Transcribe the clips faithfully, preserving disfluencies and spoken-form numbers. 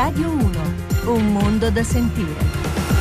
Radio uno, un mondo da sentire.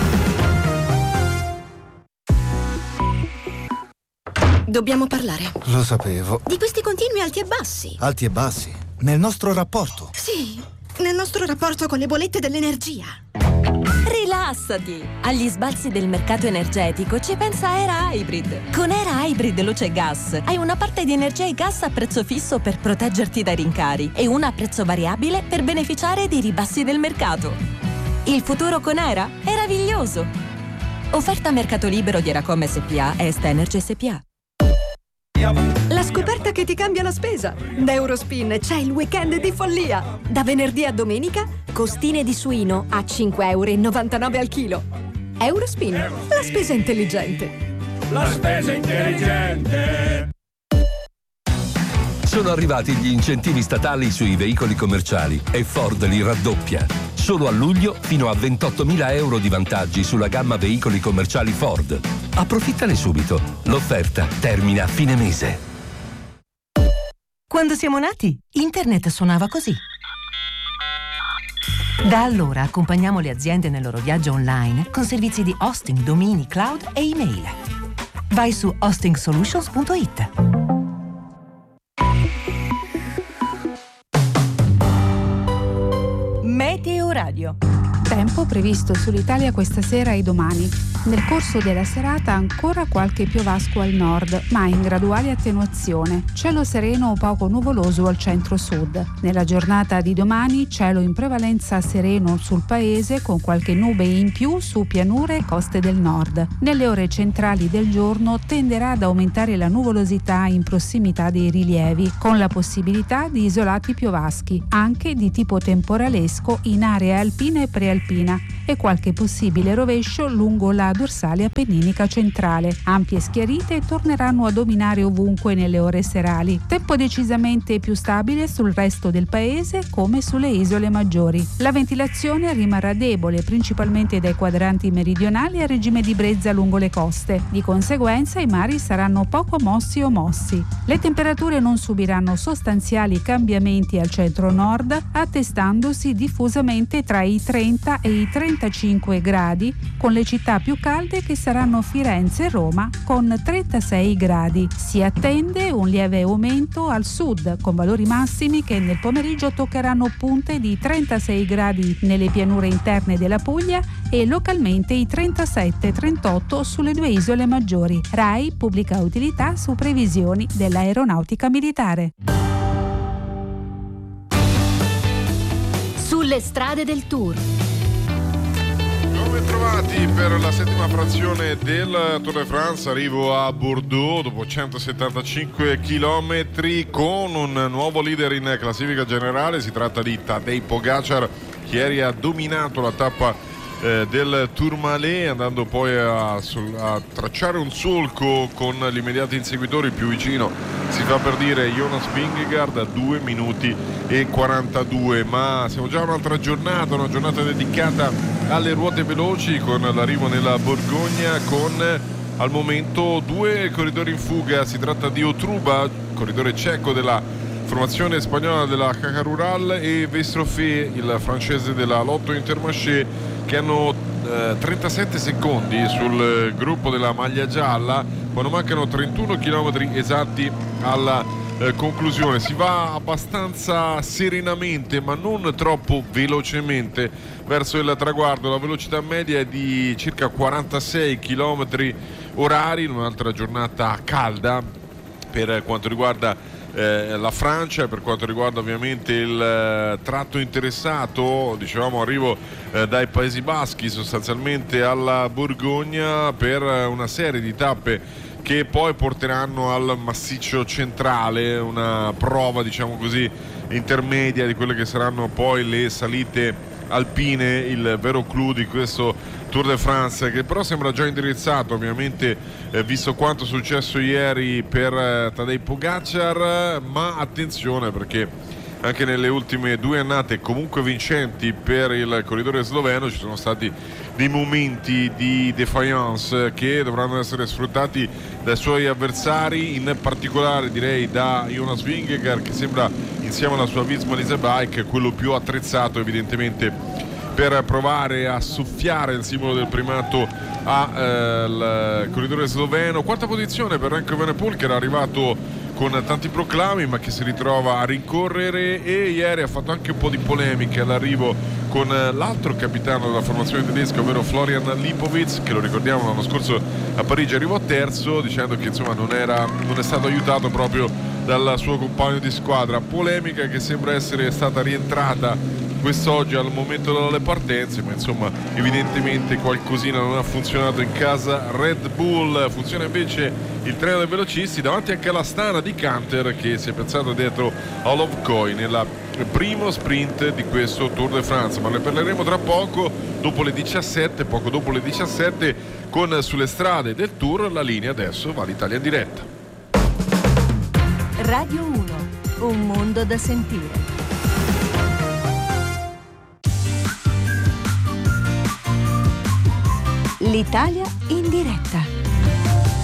Dobbiamo parlare. Lo sapevo. Di questi continui alti e bassi. Alti e bassi? Nel nostro rapporto? Sì, nel nostro rapporto con le bollette dell'energia. Rilassati! Agli sbalzi del mercato energetico ci pensa Era Hybrid. Con Era Hybrid Luce e Gas hai una parte di energia e gas a prezzo fisso per proteggerti dai rincari e una a prezzo variabile per beneficiare dei ribassi del mercato. Il futuro con Era è meraviglioso! Offerta mercato libero di Eracom S P A e Est Energy S P A. La scoperta che ti cambia la spesa. Da Eurospin c'è il weekend di follia. Da venerdì a domenica, costine di suino a cinque virgola novantanove euro al chilo. Eurospin, la spesa intelligente. La spesa intelligente. Sono arrivati gli incentivi statali sui veicoli commerciali e Ford li raddoppia. Solo a luglio fino a ventottomila euro di vantaggi sulla gamma veicoli commerciali Ford. Approfittane subito. L'offerta termina a fine mese. Quando siamo nati, internet suonava così. Da allora accompagniamo le aziende nel loro viaggio online con servizi di hosting, domini, cloud e email. Vai su hosting solutions punto it. Meteo Radio. Tempo previsto sull'Italia questa sera e domani. Nel corso della serata ancora qualche piovasco al nord, ma in graduale attenuazione. Cielo sereno o poco nuvoloso al centro-sud. Nella giornata di domani cielo in prevalenza sereno sul paese con qualche nube in più su pianure e coste del nord. Nelle ore centrali del giorno tenderà ad aumentare la nuvolosità in prossimità dei rilievi, con la possibilità di isolati piovaschi, anche di tipo temporalesco in aree alpine e prealpina, e qualche possibile rovescio lungo la dorsale appenninica centrale. Ampie schiarite torneranno a dominare ovunque nelle ore serali. Tempo decisamente più stabile sul resto del paese come sulle isole maggiori. La ventilazione rimarrà debole principalmente dai quadranti meridionali a regime di brezza lungo le coste. Di conseguenza i mari saranno poco mossi o mossi. Le temperature non subiranno sostanziali cambiamenti al centro-nord, attestandosi diffusamente tra i trenta e i trentacinque gradi, con le città più calde che saranno Firenze e Roma con trentasei gradi. Si attende un lieve aumento al sud, con valori massimi che nel pomeriggio toccheranno punte di trentasei gradi nelle pianure interne della Puglia e localmente i trentasette trentotto sulle due isole maggiori. RAI pubblica utilità su previsioni dell'aeronautica militare. Sulle strade del Tour. Ben trovati per la settima frazione del Tour de France. Arrivo a Bordeaux dopo centosettantacinque chilometri con un nuovo leader in classifica generale. Si tratta di Tadej Pogačar, che ieri ha dominato la tappa eh, del Tourmalet, andando poi a, a tracciare un solco con gli immediati inseguitori. Più vicino si fa per dire Jonas Vingegaard a due minuti e quarantadue. Ma siamo già a un'altra giornata, una giornata dedicata alle ruote veloci, con l'arrivo nella Borgogna con al momento due corridori in fuga. Si tratta di Otruba, corridore ceco della formazione spagnola della Caja Rural, e Vestrofé, il francese della Lotto Intermarché, che hanno eh, trentasette secondi sul gruppo della maglia gialla quando mancano trentuno chilometri esatti alla eh, conclusione. Si va abbastanza serenamente ma non troppo velocemente verso il traguardo. La velocità media è di circa quarantasei chilometri orari in un'altra giornata calda per quanto riguarda Eh, la Francia. Per quanto riguarda ovviamente il eh, tratto interessato, dicevamo arrivo eh, dai Paesi Baschi sostanzialmente alla Borgogna per eh, una serie di tappe che poi porteranno al massiccio centrale, una prova diciamo così intermedia di quelle che saranno poi le salite alpine, il vero clou di questo Tour de France, che però sembra già indirizzato ovviamente eh, visto quanto è successo ieri per eh, Tadej Pogačar. Ma attenzione, perché anche nelle ultime due annate comunque vincenti per il corridore sloveno ci sono stati dei momenti di defiance che dovranno essere sfruttati dai suoi avversari, in particolare direi da Jonas Vingegaard, che sembra in insieme alla sua Visma Bike, quello più attrezzato evidentemente per provare a soffiare il simbolo del primato al eh, corridore sloveno. Quarta posizione per Remco Evenepoel, che era arrivato con tanti proclami ma che si ritrova a rincorrere, e ieri ha fatto anche un po' di polemiche all'arrivo con l'altro capitano della formazione tedesca, ovvero Florian Lipovic, che lo ricordiamo l'anno scorso a Parigi arrivò terzo, dicendo che insomma non, era, non è stato aiutato proprio dal suo compagno di squadra. Polemica che sembra essere stata rientrata quest'oggi al momento delle partenze, ma insomma evidentemente qualcosina non ha funzionato in casa Red Bull. Funziona invece il treno dei velocisti davanti anche alla Astana di Canter, che si è piazzato dietro a Lovkoi nel primo sprint di questo Tour de France, ma ne parleremo tra poco, dopo le diciassette, poco dopo le diciassette, con Sulle strade del Tour. La linea adesso va all'Italia in diretta. Radio uno, un mondo da sentire. L'Italia in diretta.